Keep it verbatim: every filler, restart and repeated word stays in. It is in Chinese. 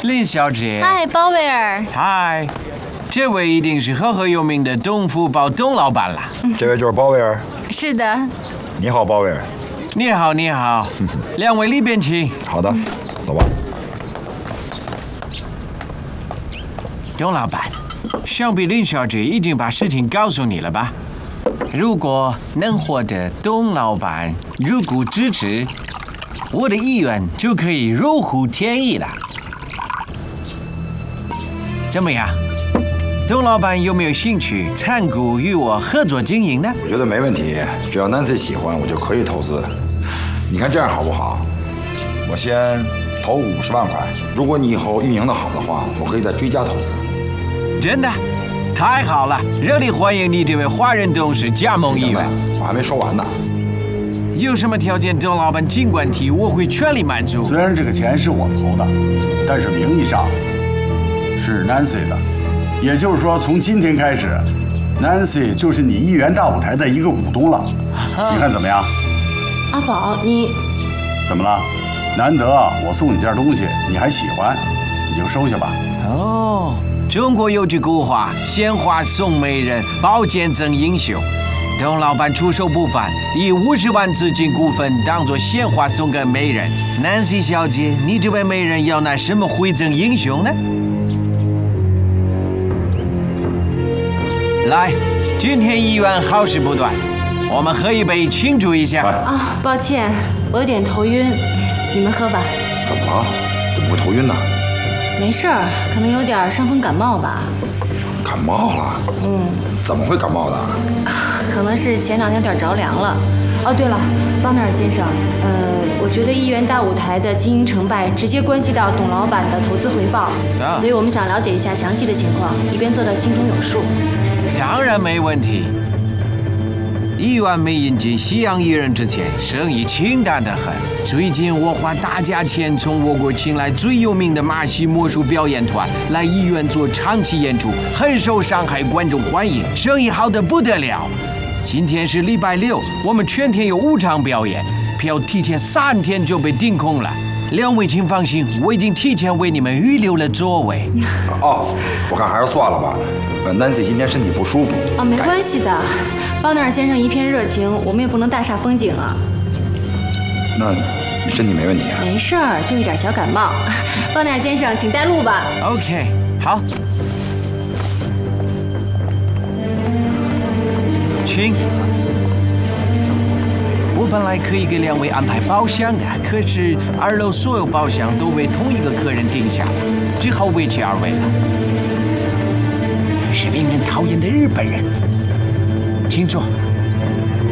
林小姐。 嗨，鲍威尔。 嗨，这位一定是赫赫有名的东福宝董老板了。 这位就是鲍威尔。 是的。 你好，鲍威尔。 你好，你好。两位里边请。 好的，走吧。 董老板，想必林小姐已经把事情告诉你了吧？如果能获得董老板入股支持，我的意愿就可以如虎添翼了。怎么样？董老板有没有兴趣参股与我合作经营呢？ 我觉得没问题，只要 Nancy 喜欢，我就可以投资。你看这样好不好？我先投五十万块，如果你以后运营的好的话，我可以再追加投资。 真的？太好了！热烈欢迎你这位华人董事加盟意愿。 我还没说完呢。 有什么条件，董老板尽管提，我会全力满足。 虽然这个钱是我投的，但是名义上是 Nancy 的，也就是说，从今天开始 ，Nancy 就是你一元大舞台的一个股东了。你看怎么样？ 阿宝，你怎么了？难得我送你件东西，你还喜欢，你就收下吧。 哦。中国有句古话：“鲜花送美人，宝剑赠英雄。”董老板出手不凡，以五十万资金股份当做鲜花送给美人。Nancy 小姐，你这位美人要拿什么回赠英雄呢？来，今天一元好事不断，我们喝一杯庆祝一下。 啊，抱歉，我有点头晕，你们喝吧。 怎么了？怎么会头晕呢？ 没事儿，可能有点伤风感冒吧。 感冒了？嗯。怎么会感冒的？ 可能是前两天有点着凉了。哦，对了，邦纳尔先生，呃，我觉得一元大舞台的经营成败直接关系到董老板的投资回报，啊、所以我们想了解一下详细的情况，以便做到心中有数。 当然没问题。一元没引进西洋艺人之前，生意清淡得很。最近我花大价钱从我国请来最有名的马戏魔术表演团来医院做长期演出，很受上海观众欢迎，生意好得不得了。今天是礼拜六，我们全天有五场表演，票提前三天就被订空了。两位请放心，我已经提前为你们预留了座位。 哦，我看还是算了吧。Nancy 今天身体不舒服。 哦，没关系的。邦纳尔先生一片热情，我们也不能大煞风景啊。 那你身体没问题啊？ 没事儿，就一点小感冒。邦纳尔先生，请带路吧。 OK， 好。请。我本来可以给两位安排包厢的，可是二楼所有包厢都被同一个客人订下了，只好委屈二位了。是令人讨厌的日本人，请坐。